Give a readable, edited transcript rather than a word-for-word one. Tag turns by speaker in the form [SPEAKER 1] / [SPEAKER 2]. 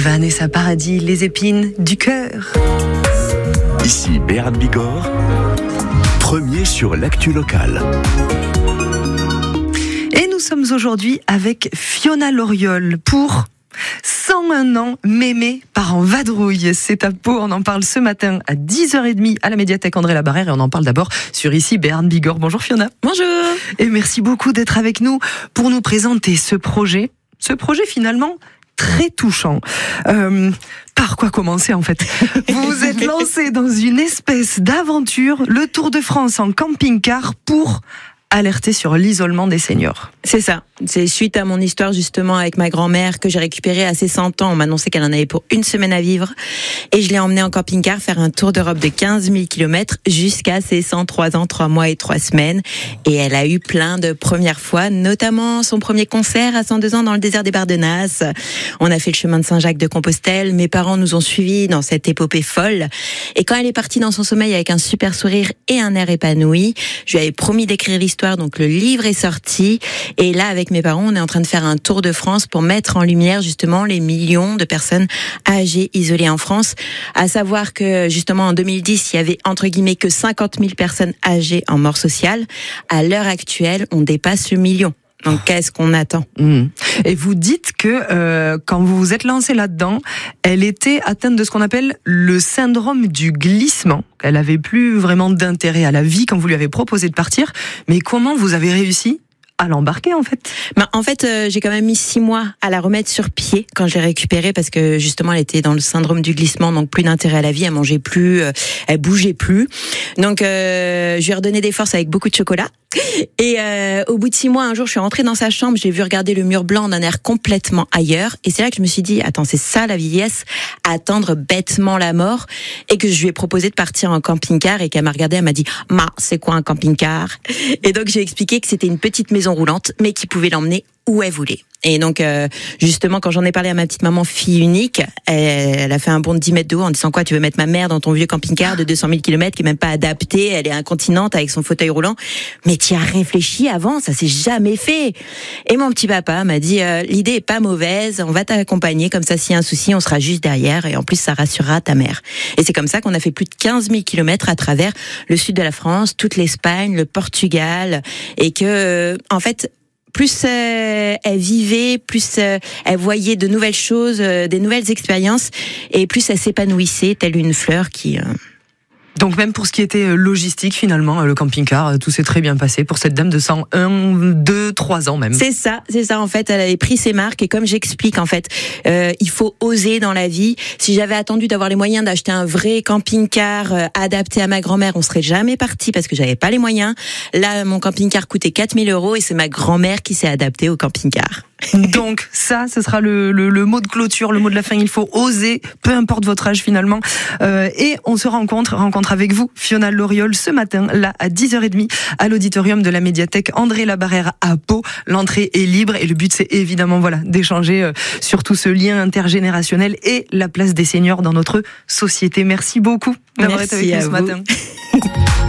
[SPEAKER 1] Vanessa Paradis, les épines du cœur.
[SPEAKER 2] Ici Béarn Bigorre, premier sur l'actu locale.
[SPEAKER 1] Et nous sommes aujourd'hui avec Fiona Loriol pour 101 ans, mémé part en vadrouille. C'est à Pau, on en parle ce matin à 10h30 à la médiathèque André Labarrère et on en parle d'abord sur ici Béarn Bigorre. Bonjour Fiona.
[SPEAKER 3] Bonjour.
[SPEAKER 1] Et merci beaucoup d'être avec nous pour nous présenter ce projet finalement très touchant. Par quoi commencer en fait ? Vous vous êtes lancé dans une espèce d'aventure, le Tour de France en camping-car pour alerter sur l'isolement des seniors.
[SPEAKER 3] C'est ça. C'est suite à mon histoire justement avec ma grand-mère que j'ai récupérée à ses 100 ans. On m'a annoncé qu'elle en avait pour une semaine à vivre. Et je l'ai emmenée en camping-car faire un tour d'Europe de 15 000 km jusqu'à ses 103 ans, 3 mois et 3 semaines. Et elle a eu plein de premières fois, notamment son premier concert à 102 ans dans le désert des Bardenas. On a fait le chemin de Saint-Jacques de Compostelle. Mes parents nous ont suivis dans cette épopée folle. Et quand elle est partie dans son sommeil avec un super sourire et un air épanoui, je lui avais promis d'écrire l'histoire. Donc le livre est sorti. Et là, avec mes parents, on est en train de faire un tour de France pour mettre en lumière justement les millions de personnes âgées isolées en France. À savoir que justement en 2010, il y avait entre guillemets que 50 000 personnes âgées en mort sociale. À l'heure actuelle, on dépasse le million. Donc qu'est-ce qu'on attend ?
[SPEAKER 1] Et vous dites que quand vous vous êtes lancé là-dedans, elle était atteinte de ce qu'on appelle le syndrome du glissement. Elle avait plus vraiment d'intérêt à la vie quand vous lui avez proposé de partir. Mais comment vous avez réussi à l'embarquer en fait?
[SPEAKER 3] En fait, j'ai quand même mis 6 mois à la remettre sur pied quand je l'ai récupérée parce que justement elle était dans le syndrome du glissement, donc plus d'intérêt à la vie, elle mangeait plus, elle bougeait plus. Donc je lui ai redonné des forces avec beaucoup de chocolat. Et au bout de 6 mois, un jour, je suis rentrée dans sa chambre, j'ai vu regarder le mur blanc d'un air complètement ailleurs. Et c'est là que je me suis dit, attends, c'est ça la vieillesse, attendre bêtement la mort. Et que je lui ai proposé de partir en camping-car et qu'elle m'a regardée, elle m'a dit, c'est quoi un camping-car ? Et donc j'ai expliqué que c'était une petite maison roulante, mais qui pouvait l'emmener où elle voulait. Et donc, justement, quand j'en ai parlé à ma petite maman, fille unique, elle a fait un bond de 10 mètres de haut en disant quoi, tu veux mettre ma mère dans ton vieux camping-car de 200 000 km qui est même pas adapté, elle est incontinente avec son fauteuil roulant. Mais tu as réfléchi avant, ça s'est jamais fait. Et mon petit papa m'a dit, l'idée est pas mauvaise, on va t'accompagner, comme ça, s'il y a un souci, on sera juste derrière et en plus, ça rassurera ta mère. Et c'est comme ça qu'on a fait plus de 15 000 km à travers le sud de la France, toute l'Espagne, le Portugal, et que, en fait, plus elle vivait, plus elle voyait de nouvelles choses, des nouvelles expériences, et plus elle s'épanouissait, telle une fleur qui...
[SPEAKER 1] Donc même pour ce qui était logistique finalement, le camping-car, tout s'est très bien passé pour cette dame de 101, 2, 3 ans même.
[SPEAKER 3] C'est ça en fait, elle avait pris ses marques et comme j'explique en fait, il faut oser dans la vie. Si j'avais attendu d'avoir les moyens d'acheter un vrai camping-car adapté à ma grand-mère, on serait jamais parti parce que j'avais pas les moyens. Là, mon camping-car coûtait 4 000 € et c'est ma grand-mère qui s'est adaptée au camping-car.
[SPEAKER 1] Donc ça, ce sera le mot de clôture, le mot de la fin. Il faut oser, peu importe votre âge finalement. Et on se rencontre avec vous, Fiona Loriol, ce matin, là à 10h30, à l'auditorium de la médiathèque André Labarrère à Pau. L'entrée est libre et le but c'est évidemment d'échanger sur tout ce lien intergénérationnel et la place des seniors dans notre société. Merci beaucoup d'avoir été avec nous ce matin.